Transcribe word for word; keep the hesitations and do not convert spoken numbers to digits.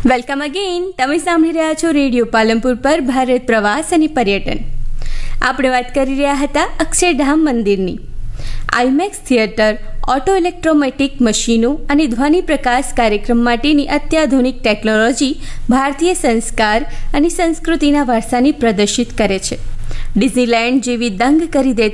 Welcome again. તમે સાંભળી રહ્યા છો રેડિયો પાલનપુર પર ભારત પ્રવાસ અને પર્યટન. આપણે વાત કરી રહ્યા હતા અક્ષરધામ મંદિરની. આઈમેક્સ થિયેટર, ઓટો ઇલેક્ટ્રોમેટિક મશીનો અને ધ્વનિ પ્રકાશ કાર્યક્રમ માટેની અત્યાધુનિક ટેકનોલોજી ભારતીય સંસ્કાર અને સંસ્કૃતિના વારસાને પ્રદર્શિત કરે છે. ડિઝનીલેન્ડ જેવી દંગ કરી દેતી